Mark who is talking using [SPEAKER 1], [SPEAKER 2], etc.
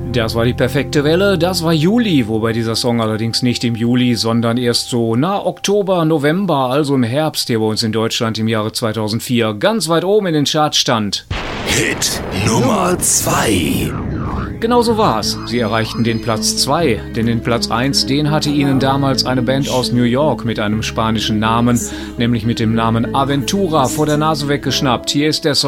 [SPEAKER 1] Das war die perfekte Welle, das war Juli, wobei dieser Song allerdings nicht im Juli, sondern erst so Oktober, November, also im Herbst hier bei uns in Deutschland im Jahre 2004 ganz weit oben in den Charts stand.
[SPEAKER 2] Hit Nummer 2.
[SPEAKER 1] Genau so war's. Sie erreichten den Platz 2, denn den Platz 1, den hatte ihnen damals eine Band aus New York mit einem spanischen Namen, nämlich mit dem Namen Aventura, vor der Nase weggeschnappt. Hier ist der Song